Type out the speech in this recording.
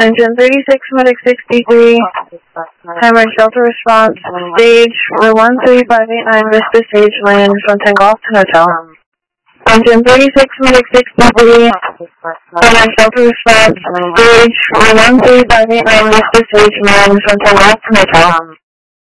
Engine 36, Medic 63, Hammer Shelter Response, stage 13589, Vista Stage Land from Tango Golf to Hotel. Engine 36, Medic 63, Hammer Shelter Response, stage 13589, Vista Stage Land from Tango Golf to Hotel.